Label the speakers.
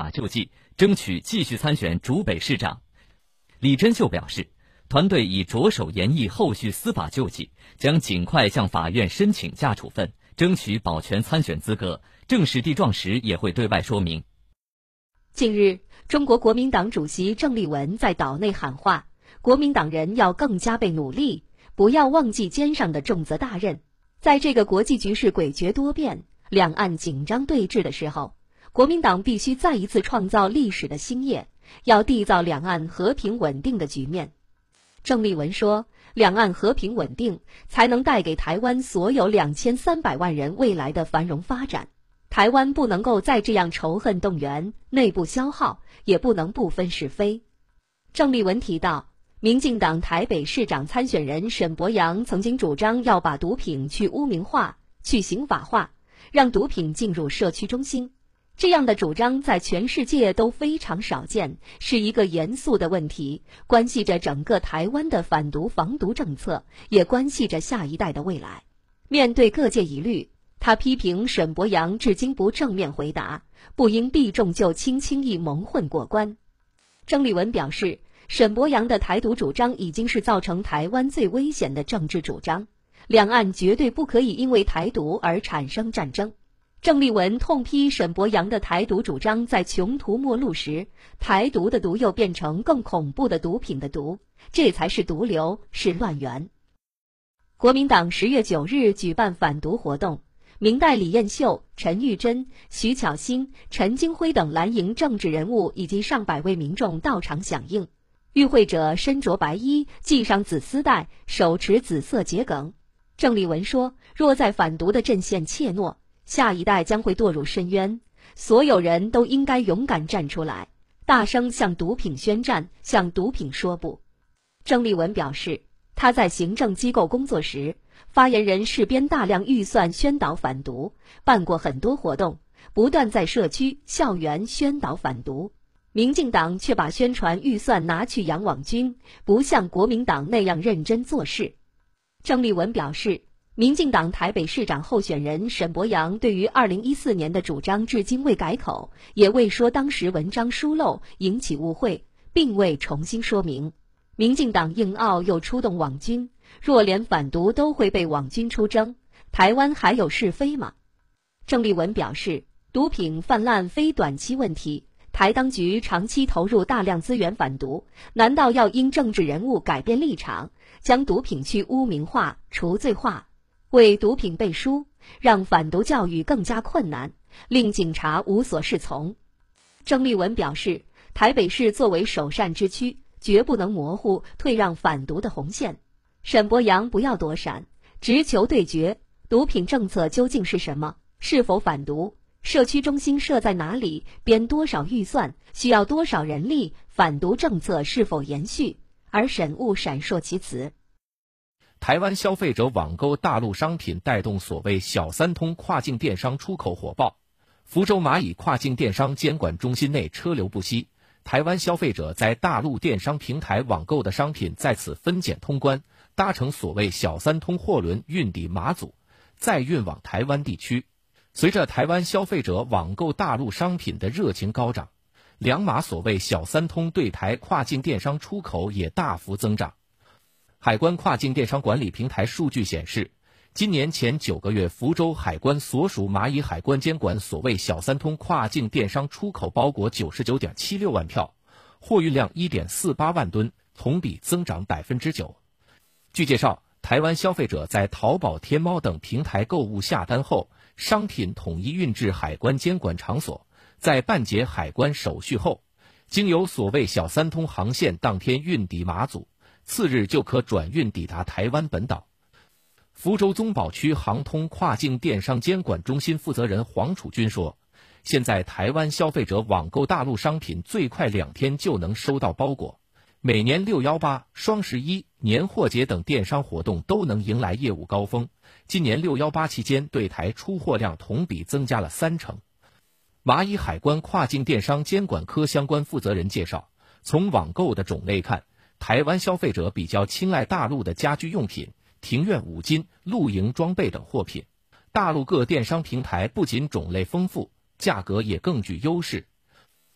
Speaker 1: 法救济，争取继续参选竹北市长。李珍秀表示，团队已着手研议后续司法救济，将尽快向法院申请假处分，争取保全参选资格，正式地状时也会对外说明。
Speaker 2: 近日，中国国民党主席郑丽文在岛内喊话，国民党人要更加倍努力，不要忘记肩上的重责大任。在这个国际局势诡谲多变、两岸紧张对峙的时候，国民党必须再一次创造历史的新业，要缔造两岸和平稳定的局面。郑丽文说，两岸和平稳定才能带给台湾所有2300万人未来的繁荣发展。台湾不能够再这样仇恨动员、内部消耗，也不能不分是非。郑丽文提到，民进党台北市长参选人沈伯洋曾经主张要把毒品去污名化、去刑法化，让毒品进入社区中心。这样的主张在全世界都非常少见，是一个严肃的问题，关系着整个台湾的反毒防毒政策，也关系着下一代的未来。面对各界疑虑，他批评沈伯洋至今不正面回答，不应避重就轻，轻易蒙混过关。郑丽文表示，沈伯洋的台独主张已经是造成台湾最危险的政治主张，两岸绝对不可以因为台独而产生战争。郑丽文痛批沈伯洋的台独主张在穷途末路时，台独的毒又变成更恐怖的毒品的毒，这才是毒瘤，是乱源。国民党10月9日举办反毒活动，明代李彦秀、陈玉珍、徐巧芯、陈金辉等蓝营政治人物以及上百位民众到场响应。与会者身着白衣，系上紫丝带，手持紫色桔梗。郑丽文说，若在反毒的阵线怯懦，下一代将会堕入深渊，所有人都应该勇敢站出来，大声向毒品宣战，向毒品说不。郑丽文表示，他在行政机构工作时，发言人是编大量预算宣导反毒，办过很多活动，不断在社区、校园宣导反毒。民进党却把宣传预算拿去养网军，不像国民党那样认真做事。郑丽文表示，民进党台北市长候选人沈伯洋对于2014年的主张至今未改口，也未说当时文章疏漏引起误会，并未重新说明。民进党硬拗又出动网军，若连反毒都会被网军出征，台湾还有是非吗？郑丽文表示，毒品泛滥非短期问题，台当局长期投入大量资源反毒，难道要因政治人物改变立场，将毒品去污名化、除罪化，为毒品背书，让反毒教育更加困难，令警察无所适从？郑丽文表示，台北市作为首善之区，绝不能模糊退让反毒的红线。沈伯洋不要躲闪，直球对决，毒品政策究竟是什么？是否反毒？社区中心设在哪里？编多少预算？需要多少人力？反毒政策是否延续？而沈勿闪烁其词。
Speaker 3: 台湾消费者网购大陆商品带动所谓小三通跨境电商出口火爆，福州蚂蚁跨境电商监管中心内车流不息，台湾消费者在大陆电商平台网购的商品在此分检通关，搭乘所谓小三通货轮运抵马祖，再运往台湾地区。随着台湾消费者网购大陆商品的热情高涨，两码所谓小三通对台跨境电商出口也大幅增长。海关跨境电商管理平台数据显示，今年前9个月，福州海关所属蚂蚁海关监管所谓小三通跨境电商出口包裹 99.76 万票，货运量 1.48 万吨，同比增长 9%。 据介绍，台湾消费者在淘宝、天猫等平台购物下单后，商品统一运至海关监管场所，在办结海关手续后，经由所谓小三通航线当天运抵马祖，次日就可转运抵达台湾本岛。福州宗保区航通跨境电商监管中心负责人黄楚军说，现在台湾消费者网购大陆商品最快2天就能收到包裹，每年618、双11、年货节等电商活动都能迎来业务高峰，今年618期间对台出货量同比增加了30%。蚂蚁海关跨境电商监管科相关负责人介绍，从网购的种类看，台湾消费者比较青睐大陆的家居用品、庭院五金、露营装备等货品，大陆各电商平台不仅种类丰富，价格也更具优势。